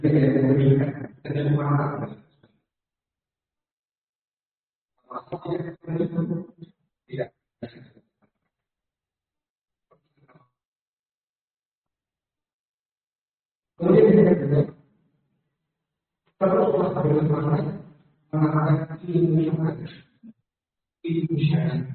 tidak memberikan kenikmatan. Tidak. Kemudian yang kedua, teruslah bagaimana mengatakan ilmu syariat. Ilmu syariat